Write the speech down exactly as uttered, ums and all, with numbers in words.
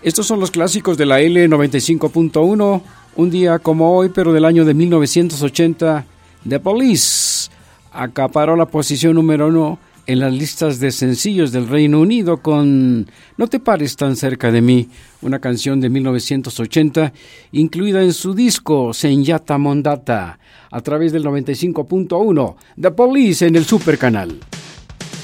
Estos son los clásicos de la L noventa y cinco punto uno. Un día como hoy, pero del año de mil novecientos ochenta, The Police acaparó la posición número uno en las listas de sencillos del Reino Unido con No te pares tan cerca de mí, una canción de mil novecientos ochenta incluida en su disco Senyata Mondata, a través del noventa y cinco punto uno. The Police en el Supercanal.